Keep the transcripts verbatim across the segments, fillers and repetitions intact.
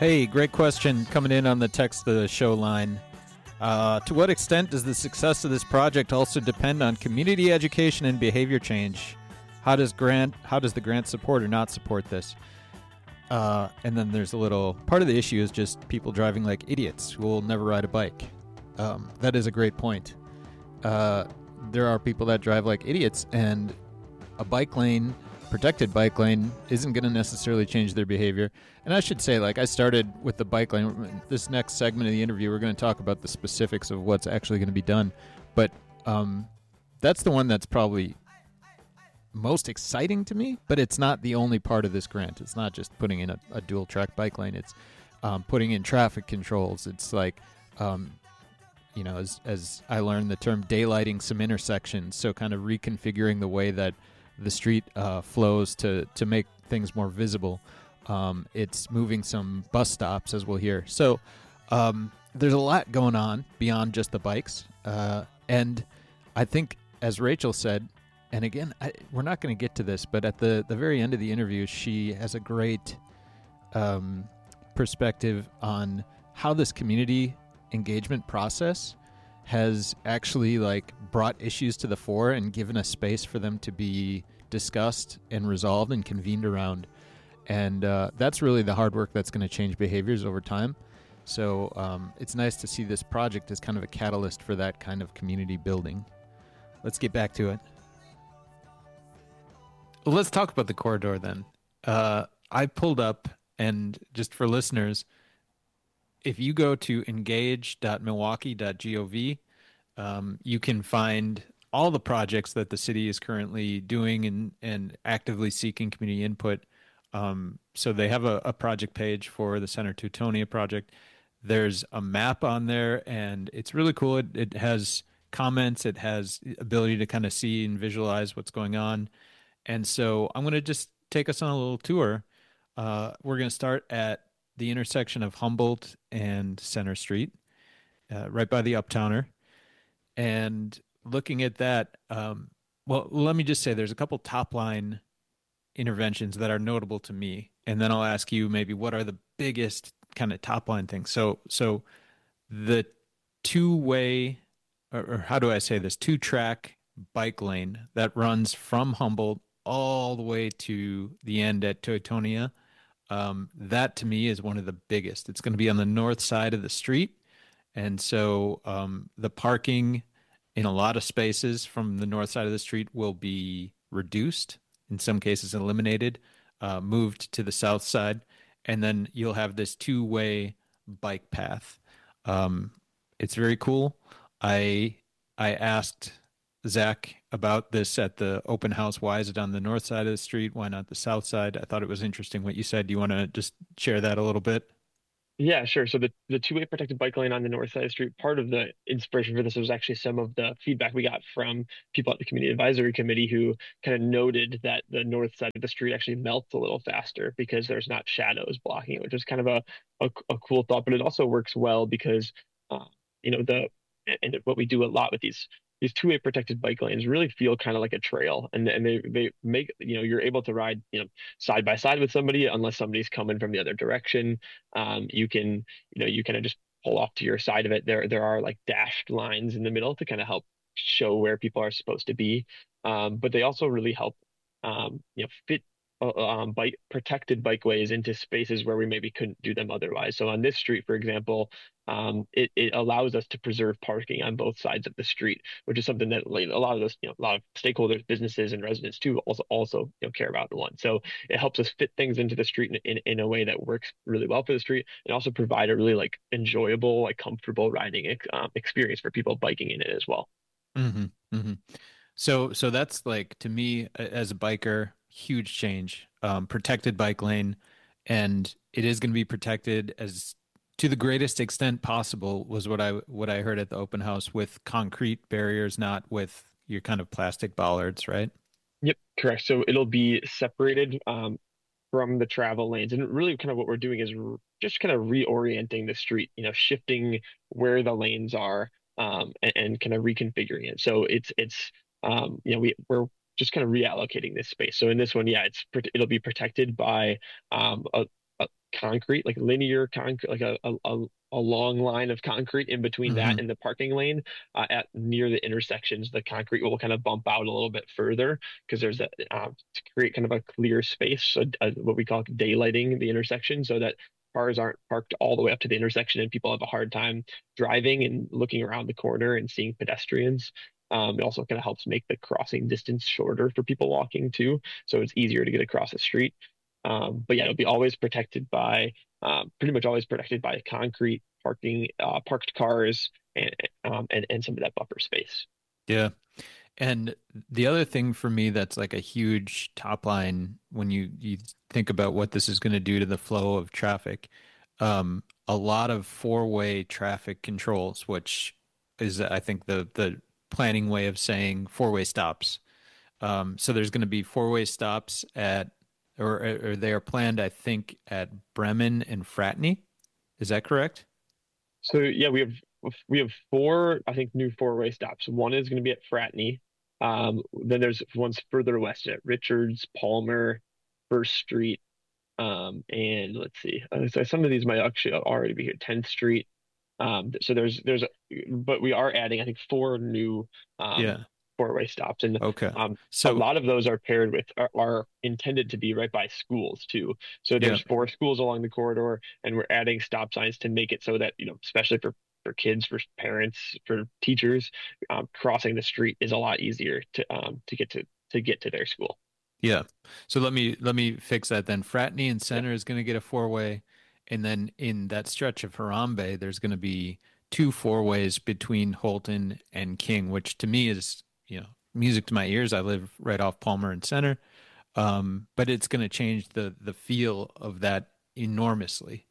Hey, great question coming in on the text of the show line. Uh, to what extent does the success of this project also depend on community education and behavior change? How does grant how does the grant support or not support this? Uh, and then there's a little part of the issue is just people driving like idiots who will never ride a bike. Um, that is a great point. Uh, there are people that drive like idiots, and a bike lane, protected bike lane, isn't going to necessarily change their behavior. And I should say, like, I started with the bike lane. This next segment of the interview, we're going to talk about the specifics of what's actually going to be done. But um, that's the one that's probably most exciting to me, but it's not the only part of this grant. It's not just putting in a, a dual track bike lane. It's um, putting in traffic controls. It's like, um, you know, as, as I learned the term, daylighting some intersections. So kind of reconfiguring the way that the street uh, flows to, to make things more visible. Um, it's moving some bus stops, as we'll hear. So um, there's a lot going on beyond just the bikes. Uh, and I think, as Rachel said, and again, I, we're not going to get to this, but at the, the very end of the interview, she has a great um, perspective on how this community engagement process has actually like brought issues to the fore and given a space for them to be discussed and resolved and convened around. And uh, that's really the hard work that's going to change behaviors over time. So um, it's nice to see this project as kind of a catalyst for that kind of community building. Let's get back to it. Well, let's talk about the corridor then. Uh, I pulled up, and just for listeners, if you go to engage dot milwaukee dot gov, um, you can find all the projects that the city is currently doing and, and actively seeking community input. Um, so they have a, a project page for the Center Teutonia project. There's a map on there, and it's really cool. It, it has comments. It has the ability to kind of see and visualize what's going on. And so I'm going to just take us on a little tour. Uh, we're going to start at the intersection of Humboldt and Center Street, uh, right by the Uptowner. And looking at that, um, well, let me just say there's a couple top line interventions that are notable to me. And then I'll ask you maybe what are the biggest kind of top line things. So, so the two way, or, or how do I say this, two track bike lane that runs from Humboldt all the way to the end at Teutonia. Um, that to me is one of the biggest. It's going to be on the north side of the street. And so um, the parking in a lot of spaces from the north side of the street will be reduced, in some cases eliminated, uh, moved to the south side. And then you'll have this two-way bike path. Um, it's very cool. I I asked Zach about this at the open house. Why is it on the north side of the street? Why not the south side? I thought it was interesting what you said. Do you want to just share that a little bit? Yeah, sure. So the, the two-way protected bike lane on the north side of the street, part of the inspiration for this was actually some of the feedback we got from people at the community advisory committee who kind of noted that the north side of the street actually melts a little faster because there's not shadows blocking it, which is kind of a, a, a cool thought, but it also works well because, uh, you know, the, and what we do a lot with these these two-way protected bike lanes really feel kind of like a trail, and and they they make, you know, you're able to ride, you know, side by side with somebody unless somebody's coming from the other direction. Um, you can, you know, you kind of just pull off to your side of it. There there are like dashed lines in the middle to kind of help show where people are supposed to be. Um, but they also really help, um, you know, fit uh, um, bike protected bikeways into spaces where we maybe couldn't do them otherwise. So on this street, for example, um, it, it allows us to preserve parking on both sides of the street, which is something that, like, a lot of those, you know, a lot of stakeholders, businesses, and residents too also also you know care about the one. So it helps us fit things into the street in, in, in a way that works really well for the street, and also provide a really like enjoyable, like comfortable riding ex um, experience for people biking in it as well. Mm-hmm. Mm-hmm. So, so that's like, to me a- as a biker, huge change. Um, protected bike lane, and it is going to be protected as to the greatest extent possible. Was what I what I heard at the open house, with concrete barriers, not with your kind of plastic bollards, right? Yep, correct. So it'll be separated um, from the travel lanes. And really kind of what we're doing is r just kind of reorienting the street, you know, shifting where the lanes are, um, and, and kind of reconfiguring it. So it's it's um, you know, we we're just kind of reallocating this space. So in this one, yeah, it's it'll be protected by um, a, a concrete, like linear concrete, like a, a, a a long line of concrete in between Hmm. that and the parking lane. Uh, at near the intersections, the concrete will kind of bump out a little bit further because there's a uh, to create kind of a clear space, so, uh, what we call daylighting the intersection, so that cars aren't parked all the way up to the intersection and people have a hard time driving and looking around the corner and seeing pedestrians. Um, it also kind of helps make the crossing distance shorter for people walking too, so it's easier to get across the street. Um, but yeah, it'll be always protected by, um, pretty much always protected by concrete parking, uh, parked cars, and um, and and some of that buffer space. Yeah. And the other thing for me that's like a huge top line when you you think about what this is going to do to the flow of traffic, um, a lot of four-way traffic controls, which is I think the the planning way of saying four-way stops. Um, so there's going to be four-way stops at, or, or they are planned, I think, at Bremen and Fratney. Is that correct? So yeah, we have we have four, I think, new four-way stops. One is going to be at Fratney. Um, then there's ones further west at Richards, Palmer, First Street, um, and let's see. Uh, so some of these might actually already be here. tenth Street. Um, so there's there's a, but we are adding, I think, four new um, Yeah. four-way stops, and Okay. um, a So, lot of those are paired with are, are intended to be right by schools too. So yeah. there's four schools along the corridor, and we're adding stop signs to make it so that, you know, especially for for kids, for parents, for teachers, um, crossing the street is a lot easier to um to get to to get to their school. Yeah. So let me let me fix that then. Fratney and Yeah. Center is going to get a four way, and then in that stretch of Harambe, there's going to be two four ways between Holton and King, which to me is, you know, music to my ears. I live right off Palmer and Center, um, but it's going to change the the feel of that enormously.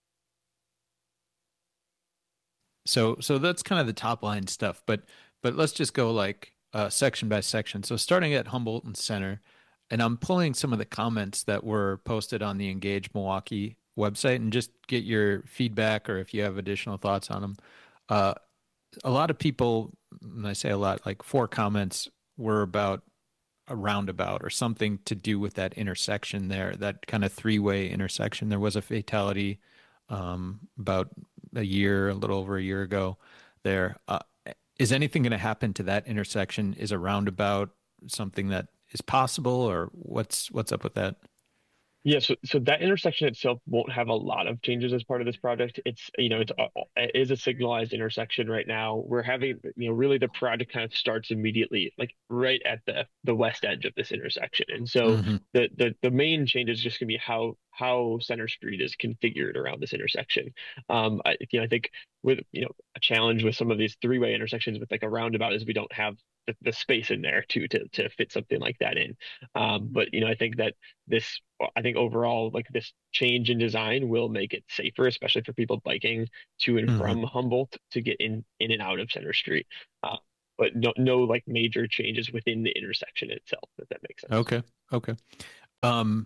So so that's kind of the top line stuff, but but let's just go like uh, section by section. So starting at Humboldt and Center, and I'm pulling some of the comments that were posted on the Engage Milwaukee website and just get your feedback or if you have additional thoughts on them. Uh, a lot of people, and I say a lot, like four comments were about a roundabout or something to do with that intersection there, that kind of three-way intersection. There was a fatality um, about a year, a little over a year ago there. Uh, is anything going to happen to that intersection? Is a roundabout something that is possible, or what's what's up with that? Yeah, so so that intersection itself won't have a lot of changes as part of this project. It's, you know, it's a, it is a signalized intersection right now. We're having, you know, really the project kind of starts immediately, like right at the the west edge of this intersection. And so Hmm. the the the main change is just going to be how how Center Street is configured around this intersection. Um, I, you know, I think with, you know, a challenge with some of these three-way intersections with like a roundabout is we don't have the, the space in there to to to fit something like that in. Um, but you know, I think that this, I think overall, like this change in design will make it safer, especially for people biking to and Hmm. from Humboldt to get in in and out of Center Street. Uh, but no, no like major changes within the intersection itself, if that makes sense. Okay. Okay. Um,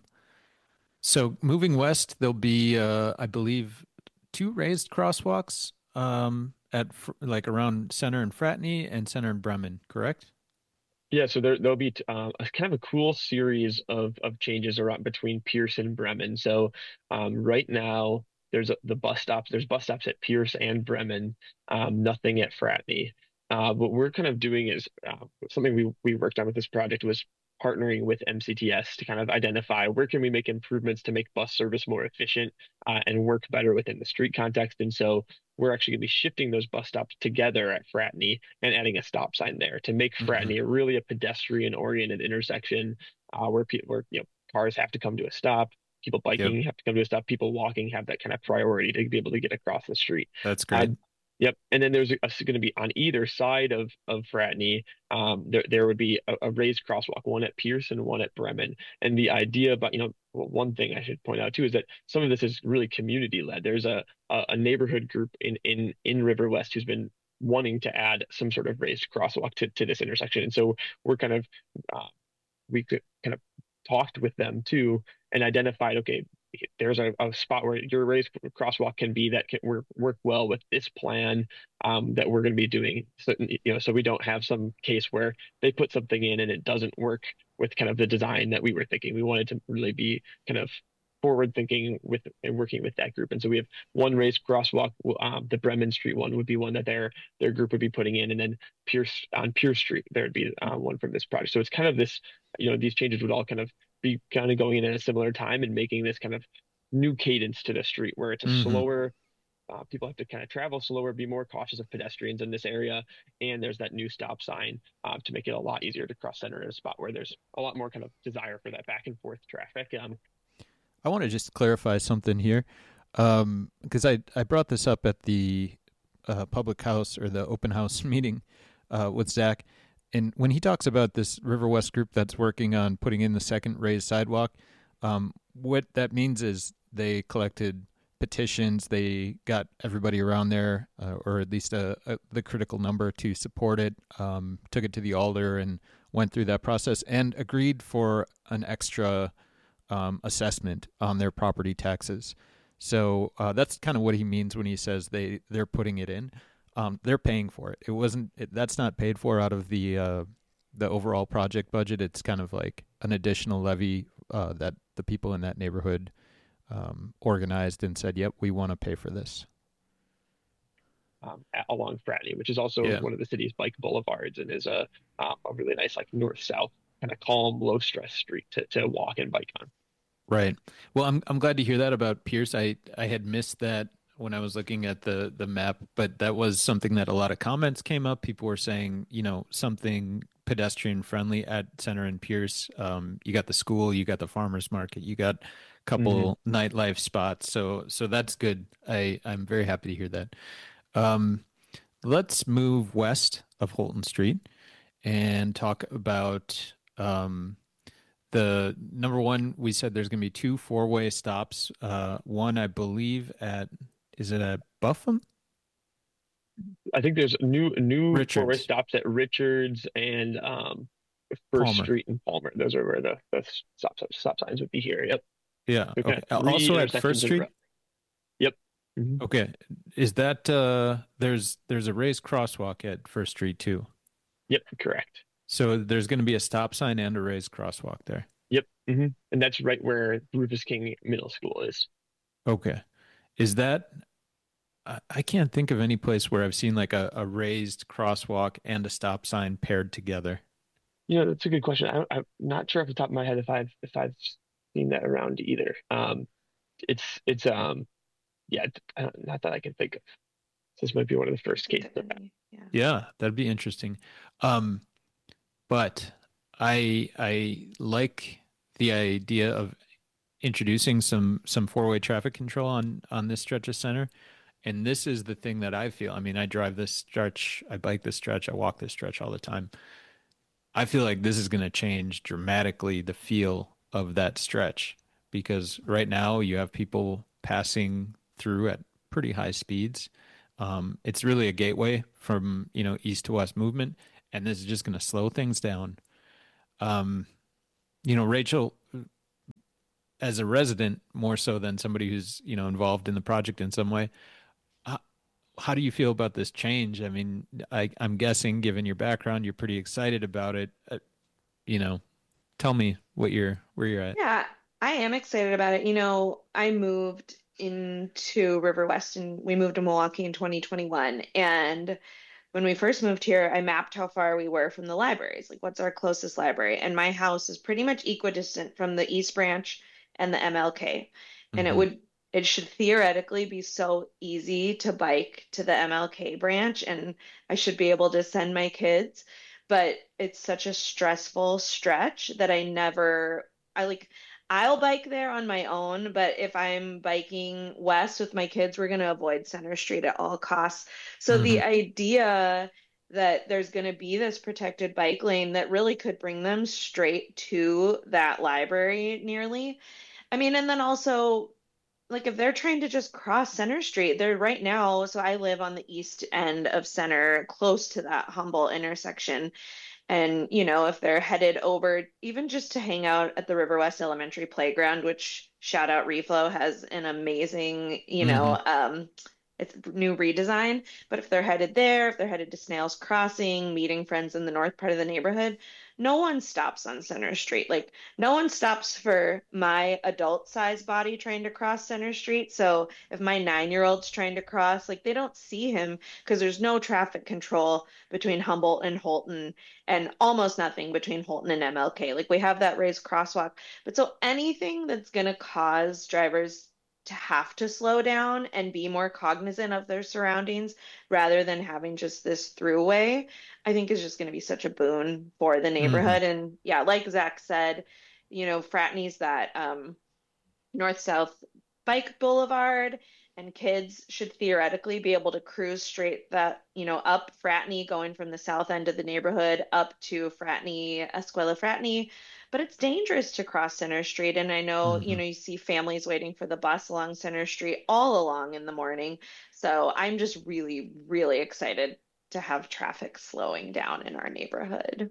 so moving west, there'll be, uh, I believe, two raised crosswalks um, at fr- like around Center and Fratney and Center and Bremen, correct? Yeah, so there there'll be uh, a kind of a cool series of of changes around between Pierce and Bremen. So um, right now there's a, the bus stops. There's bus stops at Pierce and Bremen. Um, nothing at Fratney. Uh, what we're kind of doing is uh, something we we worked on with this project was partnering with M C T S to kind of identify where can we make improvements to make bus service more efficient, uh, and work better within the street context. And so we're actually going to be shifting those bus stops together at Fratney and adding a stop sign there to make Hmm. Fratney really a pedestrian-oriented intersection, uh, where people, where, you know, cars have to come to a stop, people Yep, biking have to come to a stop, people walking have that kind of priority to be able to get across the street. that's Uh, great. Yep. And then there's going to be on either side of of Fratney, um, there there would be a, a raised crosswalk, one at Pierce and one at Bremen. And the idea about, you know, well, one thing I should point out too is that some of this is really community led. There's a a, a neighborhood group in in in River West who's been wanting to add some sort of raised crosswalk to to this intersection. And so we're kind of uh, we could kind of talked with them too and identified, okay, there's a, a spot where your raised crosswalk can be that can work work well with this plan, um, that we're going to be doing. So, you know, so we don't have some case where they put something in and it doesn't work with kind of the design that we were thinking. We wanted to really be kind of forward thinking with and working with that group. And so we have one raised crosswalk. Um, the Bremen Street one would be one that their their group would be putting in, and then Pierce on Pierce Street there would be uh, one from this project. So it's kind of this, you know, these changes would all kind of be kind of going in at a similar time and making this kind of new cadence to the street where it's a Mm-hmm. slower. Uh, people have to kind of travel slower, be more cautious of pedestrians in this area, and there's that new stop sign uh, to make it a lot easier to cross center at a spot where there's a lot more kind of desire for that back and forth traffic. Um, I want to just clarify something here, um, because I, I brought this up at the uh, public house or the open house meeting uh, with Zach. And when he talks about this River West group that's working on putting in the second raised sidewalk, um, what that means is they collected petitions, they got everybody around there, uh, or at least a, a, the critical number to support it, um, took it to the alder and went through that process and agreed for an extra um, assessment on their property taxes. So uh, that's kind of what he means when he says they, they're putting it in. Um, they're paying for it. It wasn't. It, that's not paid for out of the uh, the overall project budget. It's kind of like an additional levy uh, that the people in that neighborhood um, organized and said, "Yep, we want to pay for this." Um, at, along Fratney, which is also Yeah. one of the city's bike boulevards, and is a um, a really nice like north south kind of calm, low stress street to to walk and bike on. Right. Well, I'm I'm glad to hear that about Pierce. I I had missed that when I was looking at the the map, but that was something that a lot of comments came up. People were saying, you know, something pedestrian friendly at Center and Pierce. Um, you got the school, you got the farmers market, you got a couple mm-hmm. nightlife spots. So so that's good. I I'm very happy to hear that. Um, let's move west of Holton Street and talk about um the number one. We said there's going to be two four-way stops. Uh, one, I believe, at is it at Buffum? I think there's new new Richards. four-way stops at Richards and um, First Palmer. Street and Palmer. Those are where the, the stop stop signs would be here. Yep. Yeah. We've Okay. got Also three at First intersections in a Street. row. Yep. Mhm. Okay. Is that uh, there's there's a raised crosswalk at First Street too? Yep. Correct. So there's going to be a stop sign and a raised crosswalk there. Yep. hmm And that's right where Rufus King Middle School is. Okay. Is that, I I can't think of any place where I've seen like a, a raised crosswalk and a stop sign paired together. You know, that's a good question. I, I'm not sure off the top of my head if I've if I've seen that around either. Um, it's it's um, yeah, I don't- not that I can think of. This might be one of the first cases of that. Yeah. Yeah, that'd be interesting. Um, but I I like the idea of introducing some some four-way traffic control on on this stretch of Center. And this is the thing that I feel. I mean, I drive this stretch, I bike this stretch, I walk this stretch all the time. I feel like this is going to change dramatically the feel of that stretch, because right now you have people passing through at pretty high speeds. Um, it's really a gateway from, you know, east to west movement, and this is just going to slow things down. Um, you know, Rachel, as a resident, more so than somebody who's, you know, involved in the project in some way, how, how do you feel about this change? I mean, I, I'm guessing, given your background, you're pretty excited about it. Uh, you know, tell me what you're where you're at. Yeah, I am excited about it. You know, I moved into River West and we moved to Milwaukee in twenty twenty-one. And when we first moved here, I mapped how far we were from the libraries. Like, what's our closest library? And my house is pretty much equidistant from the East Branch and the M L K. And it Mhm. would it should theoretically be so easy to bike to the M L K branch, and I should be able to send my kids. But it's such a stressful stretch that I never, I like, I'll bike there on my own, but if I'm biking west with my kids, we're going to avoid Center Street at all costs. So the idea that there's going to be this protected bike lane that really could bring them straight to that library nearly. I mean, and then also, like, if they're trying to just cross Center Street, they're right now. So I live on the east end of Center, close to that Humboldt intersection. And, you know, if they're headed over, even just to hang out at the River West Elementary Playground, which shout out Reflow has an amazing, you know, um, it's new redesign. But if they're headed there, if they're headed to Snails Crossing, meeting friends in the north part of the neighborhood, no one stops on Center Street. Like, no one stops for my adult size body trying to cross Center Street. So if my nine year old's trying to cross, like, they don't see him because there's no traffic control between Humboldt and Holton, and almost nothing between Holton and M L K. Like, we have that raised crosswalk. But so anything that's going to cause drivers to have to slow down and be more cognizant of their surroundings rather than having just this throughway, I think is just going to be such a boon for the Hmm. neighborhood. And yeah, like Zach said, you know, Fratney's that um, north-south bike boulevard, and kids should theoretically be able to cruise straight that, you know, up Fratney going from the south end of the neighborhood up to Fratney, Escuela Fratney. But it's dangerous to cross Center Street. And I know, you Hmm. know, you see families waiting for the bus along Center Street all along in the morning. So I'm just really, really excited to have traffic slowing down in our neighborhood.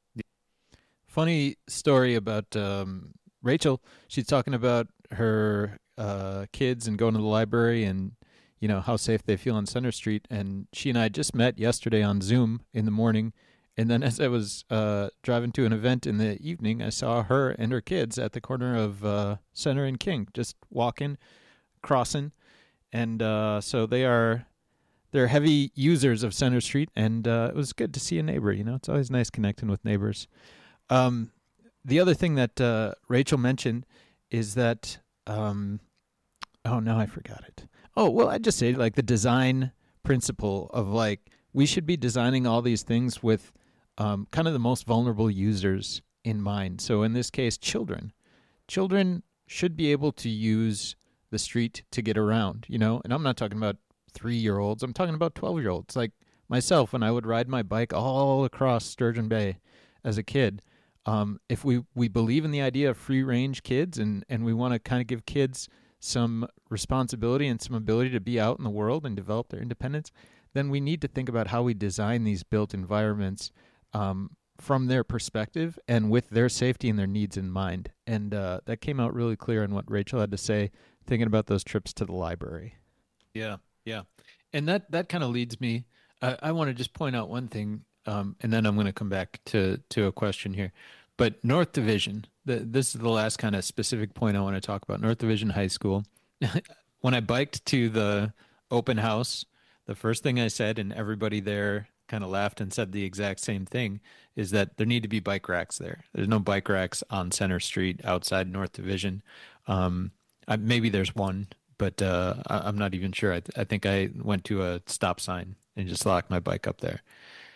Funny story about um, Rachel. She's talking about her uh, kids and going to the library and you know how safe they feel on Center Street. And she and I just met yesterday on Zoom in the morning. And then as I was uh, driving to an event in the evening, I saw her and her kids at the corner of uh, Center and King, just walking, crossing, and uh, so they are they're heavy users of Center Street. And uh, it was good to see a neighbor. You know, it's always nice connecting with neighbors. Um, the other thing that uh, Rachel mentioned is that um, oh no, I forgot it. Oh well, I just say like the design principle of like we should be designing all these things with um, kind of the most vulnerable users in mind. So in this case, children. Children should be able to use the street to get around. You know, and I'm not talking about three year olds. I'm talking about twelve year olds like myself when I would ride my bike all across Sturgeon Bay as a kid. Um, if we, we believe in the idea of free range kids and, and we want to kind of give kids some responsibility and some ability to be out in the world and develop their independence, then we need to think about how we design these built environments um, from their perspective and with their safety and their needs in mind. And uh, that came out really clear in what Rachel had to say, thinking about those trips to the library. Yeah, yeah. And that, that kind of leads me. I, I want to just point out one thing, um, and then I'm going to come back to, to a question here. But North Division, the, this is the last kind of specific point I want to talk about. North Division High School. When I biked to the open house, the first thing I said, and everybody there kind of laughed and said the exact same thing, is that there need to be bike racks there. There's no bike racks on Center Street outside North Division. Um, I, maybe there's one, but uh, I, I'm not even sure. I, th- I think I went to a stop sign and just locked my bike up there.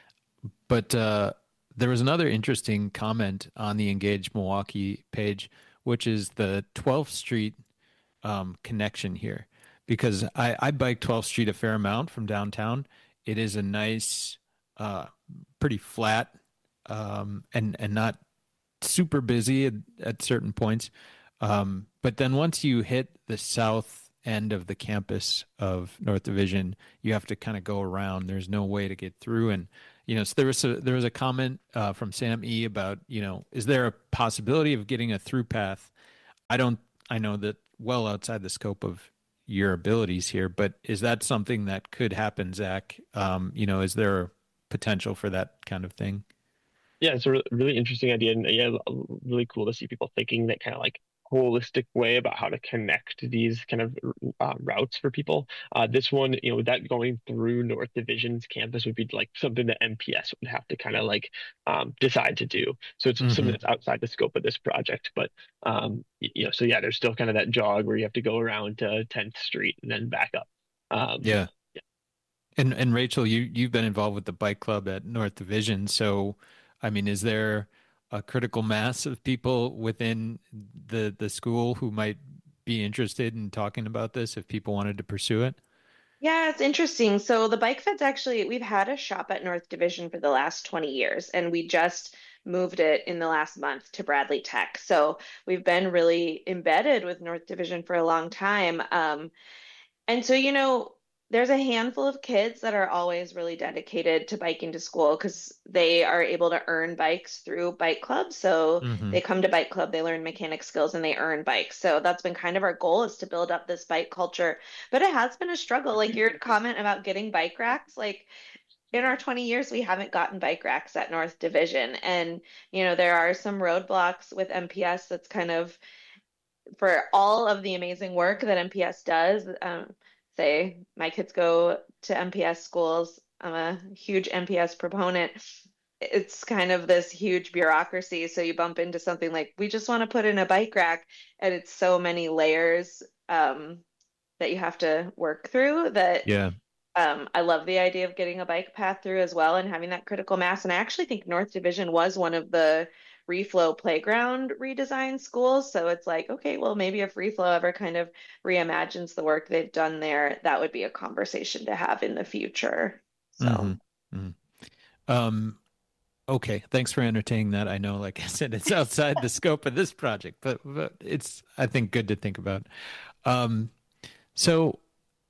But uh, there was another interesting comment on the Engage Milwaukee page, which is the twelfth Street um, connection here. Because I, I bike twelfth Street a fair amount from downtown. It is a nice, uh, pretty flat, um, and, and not super busy at, at certain points. Um, but then once you hit the south end of the campus of North Division, you have to kind of go around. There's no way to get through. And, you know, so there was a, there was a comment uh, from Sam E about, you know, is there a possibility of getting a through path? I don't, I know that well outside the scope of your abilities here, but is that something that could happen, Zach? Um, you know, is there a potential for that kind of thing? Yeah, it's a re- really interesting idea, and yeah, l- really cool to see people thinking that kind of like holistic way about how to connect these kind of uh, routes for people. Uh, this one, you know, with that going through North Division's campus would be like something that M P S would have to kind of like um, decide to do. So it's something Hmm. that's outside the scope of this project. But um, y- you know, so yeah, there's still kind of that jog where you have to go around to tenth Street and then back up. Um, Yeah. And and Rachel, you you've been involved with the bike club at North Division. So, I mean, is there a critical mass of people within the the school who might be interested in talking about this if people wanted to pursue it? Yeah, it's interesting. So the bike fed's actually, we've had a shop at North Division for the last twenty years, and we just moved it in the last month to Bradley Tech. So we've been really embedded with North Division for a long time. Um, and so, you know, there's a handful of kids that are always really dedicated to biking to school because they are able to earn bikes through bike club. So Hmm. they come to bike club, they learn mechanic skills, and they earn bikes. So that's been kind of our goal is to build up this bike culture. But it has been a struggle. Like your comment about getting bike racks, like in our twenty years, we haven't gotten bike racks at North Division. And, you know, there are some roadblocks with M P S that's kind of for all of the amazing work that M P S does. Um, say my kids go to M P S schools. I'm a huge M P S proponent. It's kind of this huge bureaucracy. So you bump into something like, we just want to put in a bike rack, and it's so many layers um, that you have to work through that Yeah. um, I love the idea of getting a bike path through as well and having that critical mass. And I actually think North Division was one of the Reflow playground redesign schools. So it's like, okay, well, maybe if Reflow ever kind of reimagines the work they've done there, that would be a conversation to have in the future. So, Mm-hmm. Mm-hmm. Um, okay. Thanks for entertaining that. I know, like I said, it's outside the scope of this project, but, but it's, I think, good to think about. Um, so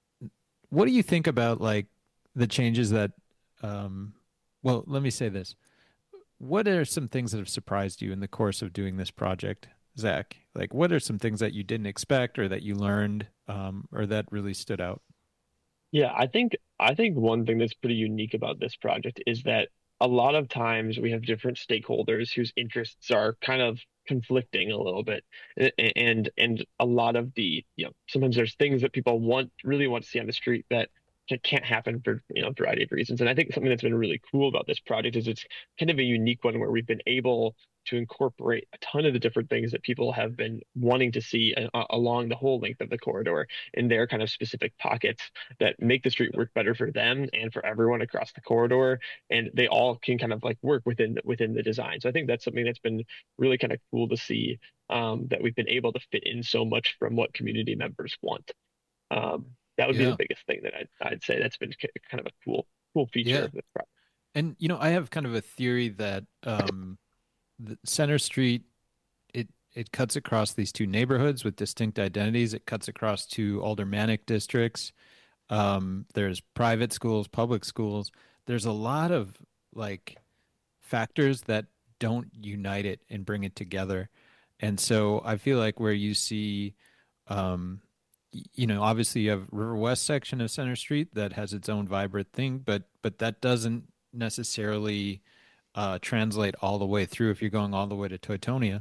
what do you think about like the changes that, um, well, let me say this. What are some things that have surprised you in the course of doing this project, Zach? Like, what are some things that you didn't expect or that you learned, um, or that really stood out? Yeah, I think I think one thing that's pretty unique about this project is that a lot of times we have different stakeholders whose interests are kind of conflicting a little bit. A- And and a lot of the, you know, sometimes there's things that people want really want to see on the street that ca- can't happen for, you know, a variety of reasons. And I think something that's been really cool about this project is it's kind of a unique one where we've been able to incorporate a ton of the different things that people have been wanting to see uh, along the whole length of the corridor in their kind of specific pockets that make the street work better for them and for everyone across the corridor, and they all can kind of like work within the, within the design. So I think that's something that's been really kind of cool to see, um, that we've been able to fit in so much from what community members want. Um, that would be the Yeah. biggest thing that I'd, I'd say that's been ki- kind of a cool cool feature Yeah. of this project. And, you know, I have kind of a theory that, um, the Center Street, it it cuts across these two neighborhoods with distinct identities. It cuts across two aldermanic districts. Um, there's private schools, public schools. There's a lot of like factors that don't unite it and bring it together. And so I feel like where you see, um, y- you know, obviously you have River West section of Center Street that has its own vibrant thing, but but that doesn't necessarily uh, translate all the way through if you're going all the way to Teutonia.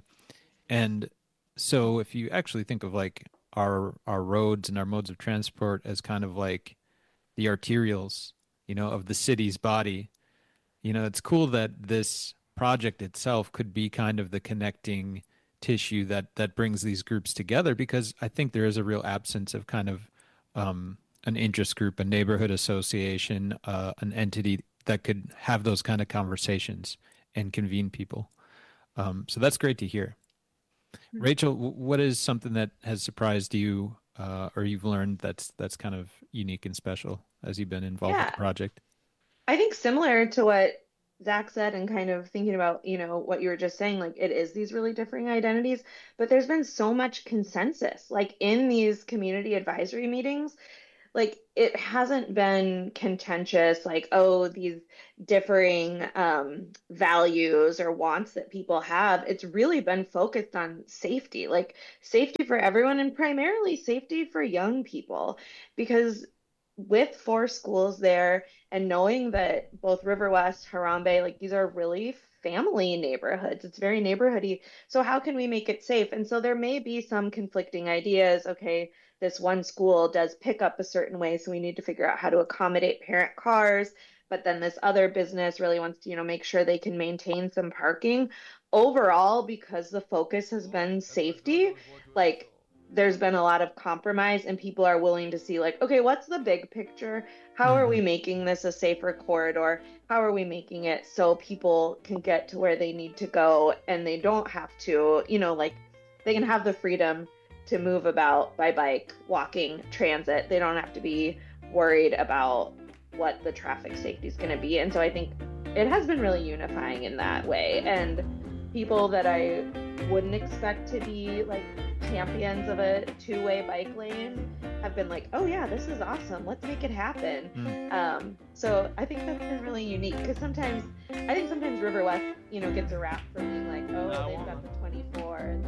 And so if you actually think of like our our roads and our modes of transport as kind of like the arterials, you know, of the city's body, you know, it's cool that this project itself could be kind of the connecting tissue that that brings these groups together, because I think there is a real absence of kind of um, an interest group, a neighborhood association, uh, an entity that could have those kind of conversations and convene people. Um, so that's great to hear. Rachel, w- what is something that has surprised you, uh, or you've learned that's that's kind of unique and special as you've been involved with the yeah, project? I think similar to what Zach said and kind of thinking about, you know, what you were just saying, like it is these really differing identities, but there's been so much consensus, like in these community advisory meetings, like it hasn't been contentious, like, oh, these differing um, values or wants that people have. It's really been focused on safety, like safety for everyone and primarily safety for young people. Because with four schools there and knowing that both River West, Harambe, like these are really family neighborhoods, it's very neighborhoody. So, how can we make it safe? And so, there may be some conflicting ideas. Okay, this one school does pick up a certain way, so we need to figure out how to accommodate parent cars. But then this other business really wants to, you know, make sure they can maintain some parking. Overall, because the focus has been safety, like there's been a lot of compromise and people are willing to see like, okay, what's the big picture? How are Hmm. we making this a safer corridor? How are we making it so people can get to where they need to go and they don't have to, you know, like they can have the freedom to move about by bike, walking, transit. They don't have to be worried about what the traffic safety is going to be. And so I think it has been really unifying in that way. And people that I wouldn't expect to be like champions of a two-way bike lane have been like, oh yeah, this is awesome. Let's make it happen. Mm. Um, so I think that's been really unique because sometimes I think sometimes River West, you know, gets a rap for being like, oh, Nah, I they've wanna- got the twenty-four. And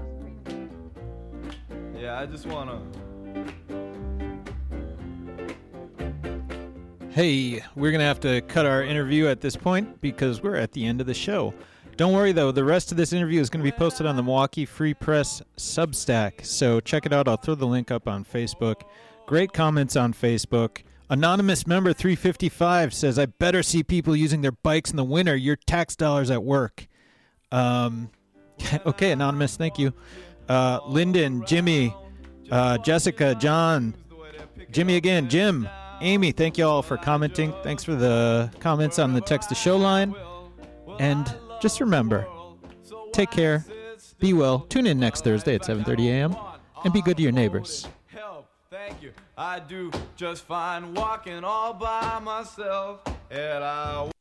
Yeah, I just wanna. Hey, we're going to have to cut our interview at this point because we're at the end of the show. Don't worry, though. The rest of this interview is going to be posted on the Milwaukee Free Press Substack, so check it out. I'll throw the link up on Facebook. Great comments on Facebook. Anonymous member three fifty-five says, I better see people using their bikes in the winter. Your tax dollars at work. Um, okay, Anonymous, thank you. Uh, Lyndon, Jimmy, uh, Jessica, John, Jimmy again, Jim, Amy, thank you all for commenting. Thanks for the comments on the text to show line. And just remember, take care, be well, tune in next Thursday at seven thirty a.m., and be good to your neighbors. Thank you. I do just fine walking all by myself, and I